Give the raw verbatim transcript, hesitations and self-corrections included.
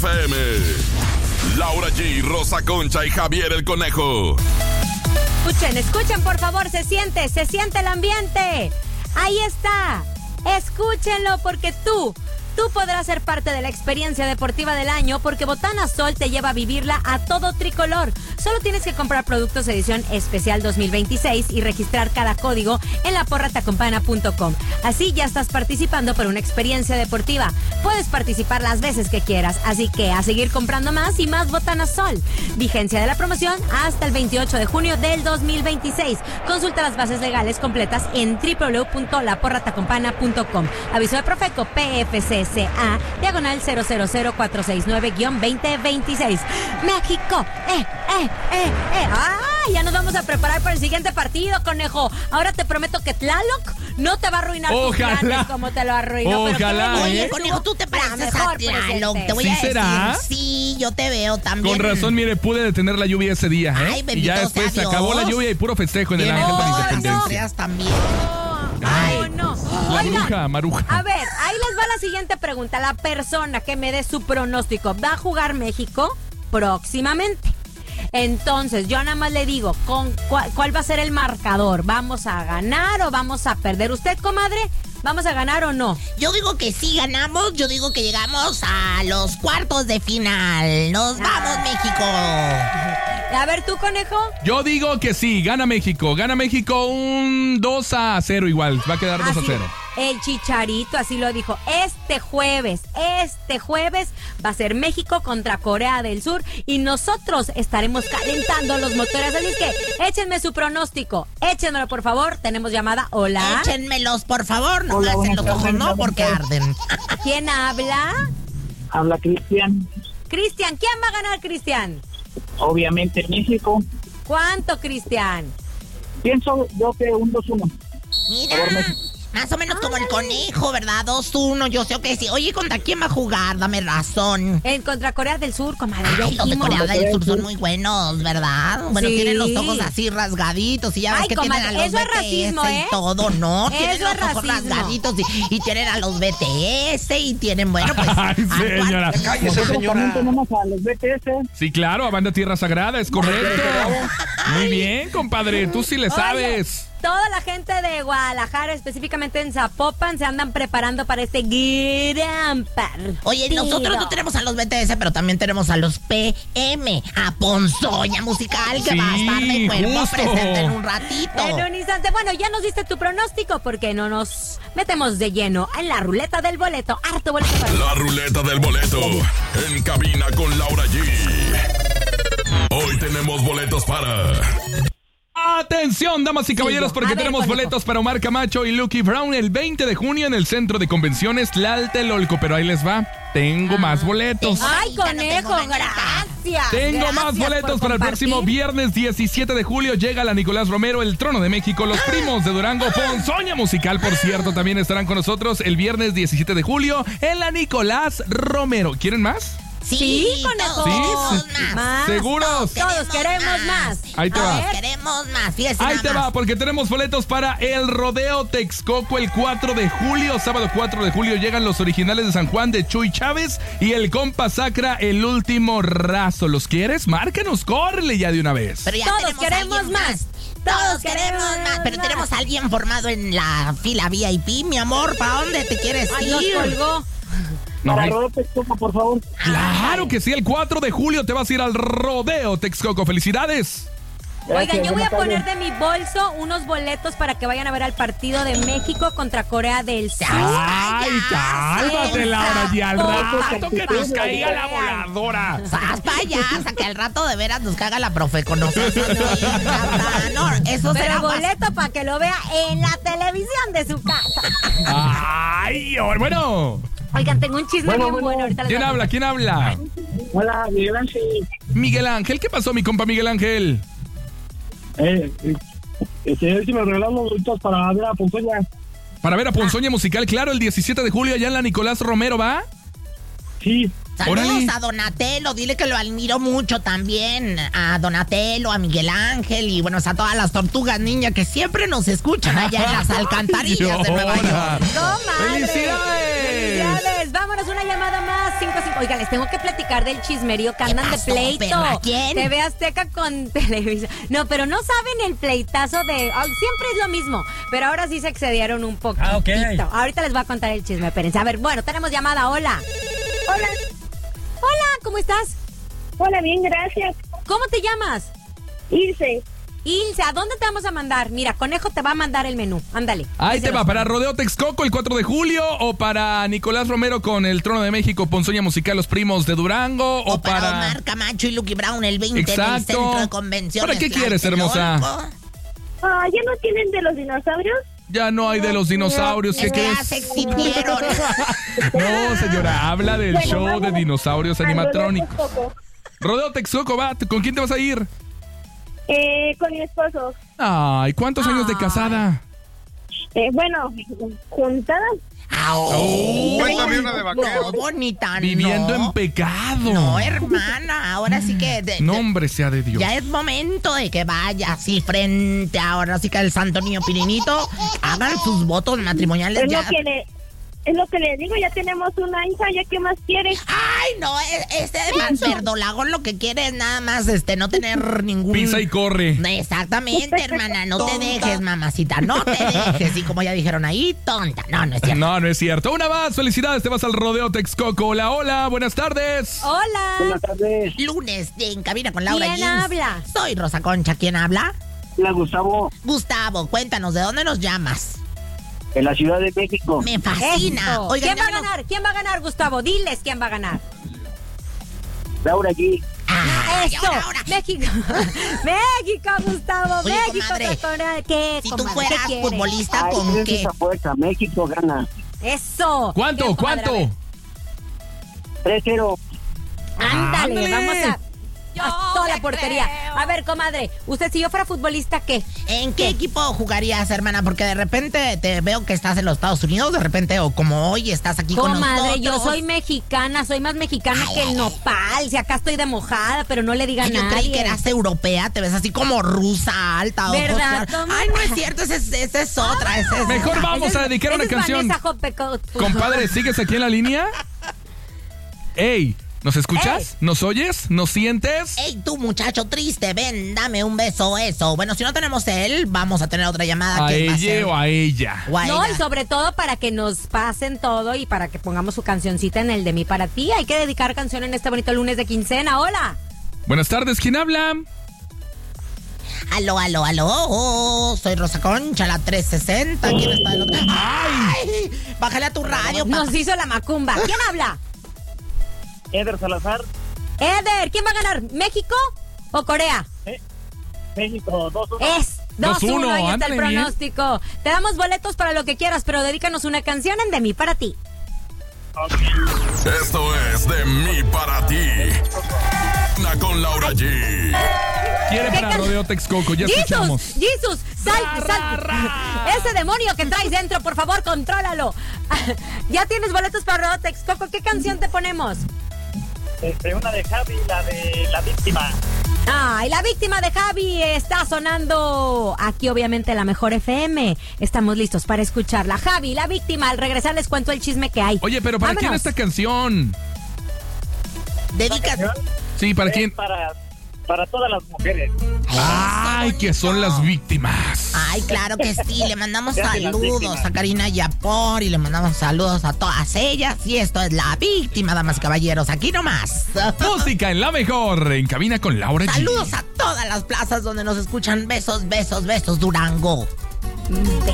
F M. Laura G, Rosa Concha y Javier el Conejo. Escuchen, escuchen por favor, se siente, se siente el ambiente. Ahí está. Escúchenlo porque tú, tú podrás ser parte de la experiencia deportiva del año porque Botana Sol te lleva a vivirla a todo tricolor. Solo tienes que comprar productos edición especial dos mil veintiséis y registrar cada código en la porra te acompaña punto com. Así ya estás participando por una experiencia deportiva. Puedes participar las veces que quieras, así que a seguir comprando más y más Botana Sol. Vigencia de la promoción hasta el veintiocho de junio del dos mil veintiséis. Consulta las bases legales completas en doble u doble u doble u punto la porra te acompaña punto com. Aviso de Profeco P F C C A, diagonal cero cero cero cuatro seis nueve guión veinte veintiséis. México, eh, eh, eh, eh. ¡Ah! Ya nos vamos a preparar para el siguiente partido, Conejo. Ahora te prometo que Tlaloc no te va a arruinar tus planes como te lo arruinó. Ojalá. Pero Oye, Conejo, tú te pareces a Tlaloc. Te voy ¿Sí a decir. será? Sí, yo te veo también. Con razón, mire, pude detener la lluvia ese día, ¿eh? Ay, bendito y ya después sea se acabó Dios. la lluvia y puro festejo en el Tienes Ángel de la todas las Independencia. estrellas también. Ay, no. La Oigan, bruja, Maruja. a ver, ahí les va la siguiente pregunta. La persona que me dé su pronóstico, ¿va a jugar México próximamente? Entonces, yo nada más le digo, ¿con cuál, cuál va a ser el marcador? ¿Vamos a ganar o vamos a perder? ¿Usted, comadre, vamos a ganar o no? Yo digo que sí ganamos, yo digo que llegamos a los cuartos de final. ¡Nos vamos, México! A ver, ¿tú, Conejo? Yo digo que sí, gana México. Gana México un dos a cero igual. Va a quedar dos a Así, cero. el Chicharito así lo dijo. Este jueves, este jueves va a ser México contra Corea del Sur y nosotros estaremos calentando los motores. Así es que échenme su pronóstico. Échenmelo, por favor. Tenemos llamada. Hola. Échenmelos, por favor. No Hola, hacen los buenas ojos, tardes, no, porque buenas arden. ¿Quién habla? Habla Cristian. Cristian. ¿Quién va a ganar, Cristian? Obviamente México. ¿Cuánto, Cristian? Pienso yo que un dos uno. Mira, Por México. más o menos como el Conejo, ¿verdad? dos uno, yo sé que sí. Oye, ¿contra quién va a jugar? Dame razón. En contra Corea del Sur, comadre. ya Ay, los de dijimos. Corea del Sur son muy buenos, ¿verdad? Bueno, Sí. tienen los ojos así rasgaditos y ya ves Ay, que comadre, tienen a los eso es B T S racismo, ¿eh? y todo, ¿no? Eso Tienen los es ojos racismo. rasgaditos y, y tienen a los B T S y tienen, bueno, pues... Ay, señora. Nosotros también tenemos a los B T S. Sí, claro, a Banda Tierra Sagrada, es correcto. Muy bien, compadre, tú sí le Oye, sabes. toda la gente de Guadalajara, específicamente en Zapopan, se andan preparando para este gran partido. Oye, nosotros no tenemos a los B T S, pero también tenemos a los P M, a Ponzoña Musical, que Sí, va a estar de cuerpo justo. presente en un ratito. En un instante. Bueno, ya nos diste tu pronóstico, porque no nos metemos de lleno en la ruleta del boleto. Harto boleto para... La ruleta del boleto. En cabina con Laura G. Hoy tenemos boletos para... Atención, damas y caballeros, Sí, porque a ver, tenemos Conejo. boletos para Omar Camacho y Lucky Brown el veinte de junio en el Centro de Convenciones Tlatelolco. Pero ahí les va, tengo más boletos. Tengo- Ay, Manita, no Conejo, tengo manita. gracias. Tengo Gracias más por boletos para el compartir. próximo viernes diecisiete de julio. Llega la Nicolás Romero, el Trono de México, los primos de Durango, Ponzoña Musical, por cierto, también estarán con nosotros el viernes diecisiete de julio en la Nicolás Romero. ¿Quieren más? Sí, Sí, Conejo. todos Sí, más. Más. ¿Seguros? Todos queremos más. Ahí te A va. ver. Queremos más. Fíjese Ahí nada te más. va, porque tenemos boletos para el Rodeo Texcoco el cuatro de julio. Sábado cuatro de julio llegan los originales de San Juan de Chuy Chávez y el compa Sacra, el último raso. ¿Los quieres? Márcanos, córrele ya de una vez. Pero ya Todos tenemos a queremos alguien más. Todos queremos más. Pero más. tenemos a alguien formado en la fila V I P, mi amor. ¿Para dónde te quieres Ay, nos ir? colgó. No, Para ay, Rodeo Texcoco, por favor. claro que sí, el cuatro de julio te vas a ir al Rodeo Texcoco. ¡Felicidades! Oigan, Gracias, yo voy a buenas poner tardes. de mi bolso unos boletos para que vayan a ver al partido de México contra Corea del Sur. ¡Ay, cálmate, Laura! Y al Ay, rato que nos caiga la voladora. ¡Sas payasa! Que al rato de veras nos caga la profe con nosotros. No, eso será Pero más- boleto para que lo vea en la televisión de su casa. ¡Ay! Bueno, Oigan, tengo un chisme Bueno, bien bueno. bueno. Ahorita les ¿quién voy a habla? ¿Quién habla? Hola, Miguel Ángel. Miguel Ángel. ¿Qué pasó, mi compa Miguel Ángel? Eh, eh, eh, si me regalan los boletos para ver a Ponzoña. Para ver a Ponzoña Musical, claro, el diecisiete de julio allá en la Nicolás Romero, ¿va? Sí. Saludos Órale. a Donatello, dile que lo admiro mucho también. A Donatello, a Miguel Ángel y bueno, a todas las tortugas ninja que siempre nos escuchan allá en las alcantarillas de Nueva Llora. York. ¡Comadre! ¡Felicidades! ¡Felicidades! Vámonos, una llamada más. cinco cinco. Oigan, les tengo que platicar del chismerío que ¿Qué andan pasó, de pleito. perra? ¿Quién? T V Azteca con Televisa. No, pero no saben el pleitazo de... oh, siempre es lo mismo, pero ahora sí se excedieron un poquito. Ah, ok. Ahorita les voy a contar el chisme, espérense. A ver, bueno, tenemos llamada. Hola. Hola, Hola, ¿cómo estás? hola, bien, gracias. ¿Cómo te llamas? Ilse, Ilse, ¿a dónde te vamos a mandar? Mira, Conejo te va a mandar el menú. Ándale. Ahí te Díselo. va, ¿para Rodeo Texcoco el cuatro de julio? ¿O para Nicolás Romero con el Trono de México, Ponzoña Musical, Los Primos de Durango? ¿O, O para Omar Camacho y Lucky Brown el veinte en el Exacto. Centro de Convenciones. ¿Para qué quieres, hermosa? Tlatelolco? ah, ¿ya no tienen de los dinosaurios? Ya no hay de los dinosaurios, ¿qué Es que crees? ya se extinguieron. No, señora, habla del Bueno, show vamos de dinosaurios a animatrónicos. Rodeo Texcoco. Rodeo Texcoco, va, ¿con quién te vas a ir? Eh, con mi esposo. Ay, ¿cuántos años de casada? Eh, bueno, juntadas. Au. Cuéntame una de vaquero. No, bonita, Viviendo no. en pecado. No, hermana, ahora sí que... de- No, de- hombre, sea de Dios. Ya es momento de que vaya así frente ahora sí que el Santo Niño Pirinito hagan sus votos matrimoniales Es ya. lo que le, es lo que le digo, ya tenemos una hija, ¿ya qué más quiere? Ay, no, e- este de verdolagón lo que quiere es nada más este no tener ningún... Pisa y corre. Exactamente, hermana, no te dejes, mamacita, no te dejes. Y como ya dijeron ahí, tonta. No, no es cierto. No, no es cierto. Una más, felicidades, te vas al Rodeo Texcoco. Hola, hola, buenas tardes. Hola. Buenas tardes. Lunes de En Cabina con Laura ¿Quién Jeans. habla? Soy Rosa Concha, ¿quién habla? Hola, Gustavo, Gustavo, cuéntanos, ¿de dónde nos llamas? en la Ciudad de México. Me fascina. Eso. Oigan, ¿Quién va a llámenos- ganar? ¿Quién va a ganar, Gustavo? Diles quién va a ganar. Laura G. Ah, Eso. ahora, ahora. México. México, Gustavo. Oye, México. comadre, comadre. ¿Qué, Si tú comadre? fueras ¿Qué quieres? futbolista, Ay, ¿con tienes qué? esa fuerza. México gana. Eso. ¿Cuánto? Bien, comadre, a ¿Cuánto? ver. tres cero. Ándale, Ándale. vamos a... a toda la portería. A ver, comadre, usted si yo fuera futbolista, ¿qué? ¿En qué equipo jugarías, hermana? Porque de repente te veo que estás en los Estados Unidos, de repente, o como hoy estás aquí con nosotros. Comadre, yo soy mexicana, soy más mexicana Ay, que ay, el ay. nopal. Si acá estoy de mojada, pero no le digan Ay, yo nada. creí que eras europea, te ves así como rusa, alta, ojos ¿Verdad, claros. comadre? Ay, no es cierto, esa es, esa es otra, esa es... Mejor vamos Esa a es- dedicar una esa es canción. Vanessa Jopeco- Compadre, ¿sigues aquí en la línea? Ey, ¿nos escuchas? ¿Nos oyes? ¿Nos sientes? Ey, tú muchacho triste, ven, dame un beso, eso. Bueno, si no tenemos él, vamos a tener otra llamada. ¿A ¿Quién va a ser? ella o a ella? O a No, ella. y sobre todo para que nos pasen todo y para que pongamos su cancioncita en el de mí para ti. Hay que dedicar canción en este bonito lunes de quincena. Hola. Buenas tardes, ¿quién habla? Aló, aló, aló. Soy Rosa Concha, la trescientos sesenta. ¿Quién está del otro? ¡Ay! Bájale a tu radio, papá. Nos hizo la macumba. ¿Quién habla? Eder Salazar, Eder, ¿quién va a ganar? ¿México o Corea? México, dos uno. Es dos dos uno, uno, ahí está el ándale bien. pronóstico. Te damos boletos para lo que quieras, pero dedícanos una canción en De mí para ti. Esto es de mí para ti. Una con Laura G. Quiere ¿Qué para can- Rodeo Texcoco, ya escuchamos. ¡Jesus! ¡Jesus! ¡Sal, sal! Ese demonio que traes dentro, por favor, contrólalo. Ya tienes boletos para Rodeo Texcoco. ¿Qué canción te ponemos? Este, una de Javi, la de La Víctima. Ay, la víctima de Javi está sonando aquí, obviamente, la mejor F M. Estamos listos para escucharla. Javi, la víctima. Al regresar les cuento el chisme que hay. Oye, pero ¿para quién Vámonos. esta canción? Dedica... Sí, ¿para Es quién? Para, para todas las mujeres. Ay, que son las víctimas. Ay, claro que sí. Le mandamos Ya de las saludos víctimas. a Karina Yapor y le mandamos saludos a todas ellas. Y esto es La Víctima, damas y caballeros. Aquí nomás. Música en la mejor, en cabina con Laura G. Saludos a todas las plazas donde nos escuchan. Besos, besos, besos, Durango.